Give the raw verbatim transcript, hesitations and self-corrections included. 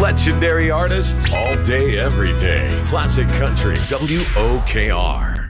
Legendary artists all day, every day. Classic Country, W O K R.